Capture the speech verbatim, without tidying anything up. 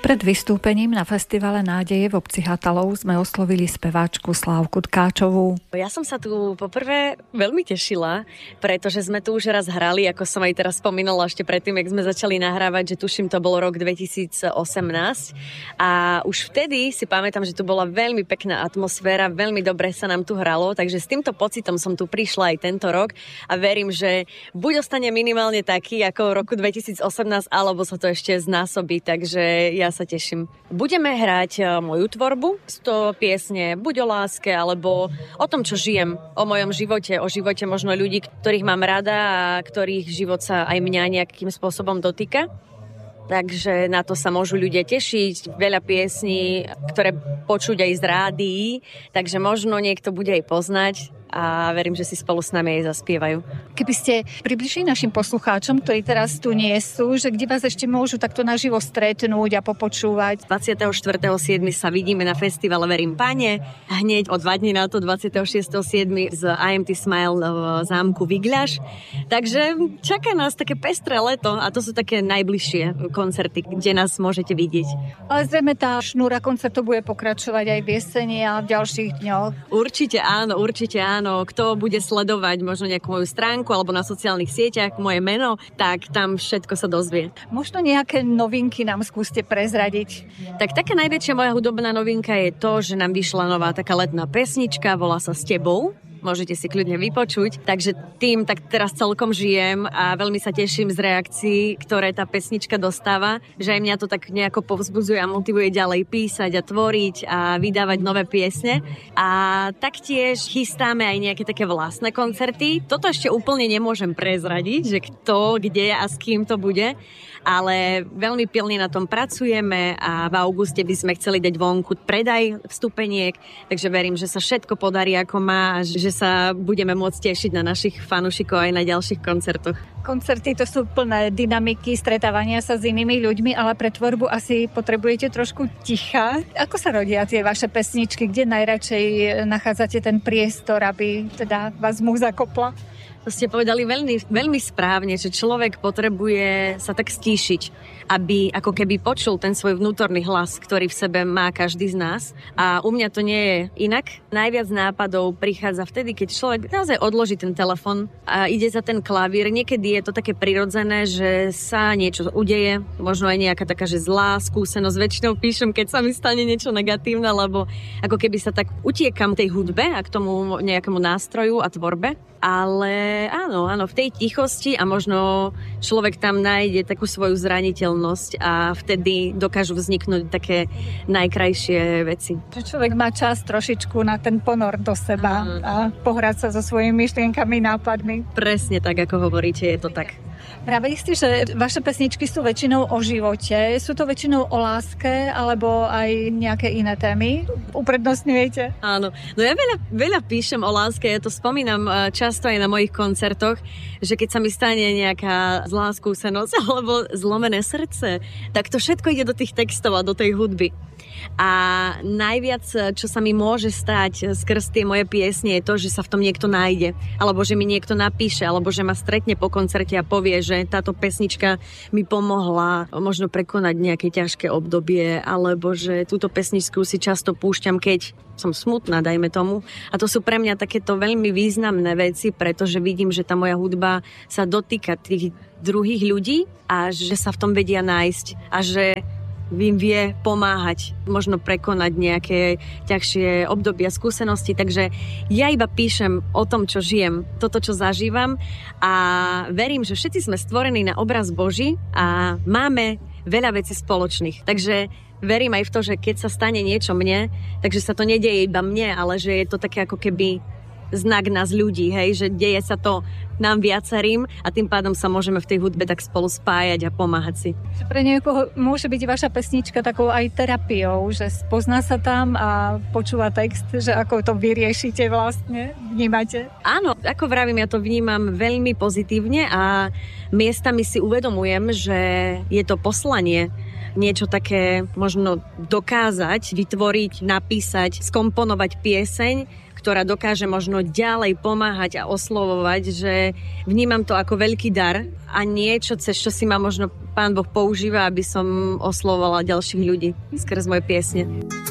Pred vystúpením na festivale Nádeje v obci Hatalov sme oslovili speváčku Slávku Tkáčovú. Ja som sa tu poprvé veľmi tešila, pretože sme tu už raz hrali, ako som aj teraz spomínala ešte predtým, jak sme začali nahrávať, že tuším, to bol rok dvetisícosemnásť. A už vtedy si pamätám, že tu bola veľmi pekná atmosféra, veľmi dobre sa nám tu hralo, takže s týmto pocitom som tu prišla aj tento rok a verím, že buď ostane minimálne taký ako v roku dvetisícosemnásť, alebo sa to ešte znásobí, takže ja sa teším. Budeme hrať moju tvorbu, sto piesne buď o láske, alebo o tom, čo žijem, o mojom živote, o živote možno ľudí, ktorých mám rada a ktorých život sa aj mňa nejakým spôsobom dotýka. Takže na to sa môžu ľudia tešiť. Veľa piesní, ktoré počuť aj z rádií, takže možno niekto bude aj poznať a verím, že si spolu s nami aj zaspievajú. Keby ste približili našim poslucháčom, ktorí teraz tu nie sú, že kde vás ešte môžu takto naživo stretnúť a popočúvať? dvadsiateho štvrtého siedmeho sa vidíme na festivale Verím Pane. Hneď o dva dní na to dvadsiateho šiesteho siedmeho z í em té Smile v zámku Vigľaš. Takže čaká nás také pestré leto a to sú také najbližšie koncerty, kde nás môžete vidieť. Ale zrejme tá šnúra koncertov bude pokračovať aj v jeseni a v ďalších dňoch. Určite áno, určite áno. Áno, kto bude sledovať možno nejakú moju stránku alebo na sociálnych sieťach moje meno, tak tam všetko sa dozvie. Možno nejaké novinky nám skúste prezradiť. Tak taká najväčšia moja hudobná novinka je to, že nám vyšla nová taká letná pesnička, volá sa S tebou. Môžete si kľudne vypočuť. Takže tým tak teraz celkom žijem a veľmi sa teším z reakcií, ktoré tá pesnička dostáva, že aj mňa to tak nejako povzbudzuje a motivuje ďalej písať a tvoriť a vydávať nové piesne. A taktiež chystáme aj nejaké také vlastné koncerty. Toto ešte úplne nemôžem prezradiť, že kto, kde a s kým to bude, ale veľmi pilne na tom pracujeme a v auguste by sme chceli dať vonku predaj vstupeniek, takže verím, že sa všetko podarí ako má a že sa budeme môcť tešiť na našich fanúšikov aj na ďalších koncertoch. Koncerty to sú plné dynamiky, stretávania sa s inými ľuďmi, ale pre tvorbu asi potrebujete trošku ticha. Ako sa rodia tie vaše pesničky? Kde najradšej nachádzate ten priestor, aby teda vás múza kopla? To ste povedali veľmi, veľmi správne, že človek potrebuje sa tak stíšiť, aby ako keby počul ten svoj vnútorný hlas, ktorý v sebe má každý z nás. A u mňa to nie je inak. Najviac nápadov prichádza vtedy, keď človek naozaj odloží ten telefon a ide za ten klavír. Niekedy je to také prirodzené, že sa niečo udeje, možno aj nejaká taká, že zlá skúsenosť. Väčšinou píšem, keď sa mi stane niečo negatívne, lebo ako keby sa tak utiekam tej hudbe a k tomu nejakému nástroju a tvorbe. Ale áno, áno, v tej tichosti a možno človek tam nájde takú svoju zraniteľnosť a vtedy dokážu vzniknúť také najkrajšie veci. Že človek má čas trošičku na ten ponor do seba mm. a pohrať sa so svojimi myšlienkami, nápadmi. Presne tak, ako hovoríte, je to tak. Vraveli ste, že vaše pesničky sú väčšinou o živote. Sú to väčšinou o láske alebo aj nejaké iné témy? Uprednostňujete? Áno. No ja veľa, veľa píšem o láske. Ja to spomínam často aj na mojich koncertoch, že keď sa mi stane nejaká zlá skúsenosť alebo zlomené srdce, tak to všetko ide do tých textov a do tej hudby. A najviac, čo sa mi môže stať skrz tie moje piesne, je to, že sa v tom niekto nájde, alebo že mi niekto napíše, alebo že ma stretne po koncerte a povie, že táto pesnička mi pomohla možno prekonať nejaké ťažké obdobie, alebo že túto pesničku si často púšťam, keď som smutná, dajme tomu. A to sú pre mňa takéto veľmi významné veci, pretože vidím, že tá moja hudba sa dotýka tých druhých ľudí a že sa v tom vedia nájsť a že im vie pomáhať, možno prekonať nejaké ťažšie obdobia, skúsenosti. Takže ja iba píšem o tom, čo žijem, toto, čo zažívam a verím, že všetci sme stvorení na obraz Boží a máme veľa vecí spoločných. Takže verím aj v to, že keď sa stane niečo mne, takže sa to nedieje iba mne, ale že je to také ako keby znak nás ľudí, hej, že deje sa to nám viacerým a tým pádom sa môžeme v tej hudbe tak spolu spájať a pomáhať si. Pre niekoho môže byť vaša pesnička takou aj terapiou, že spozná sa tam a počúva text, že ako to vyriešite vlastne, vnímate? Áno, ako vravím, ja to vnímam veľmi pozitívne a miestami si uvedomujem, že je to poslanie niečo také možno dokázať, vytvoriť, napísať, skomponovať pieseň, ktorá dokáže možno ďalej pomáhať a oslovovať, že vnímam to ako veľký dar a niečo, cez čo si ma možno Pán Boh používa, aby som oslovovala ďalších ľudí skrz moje piesne.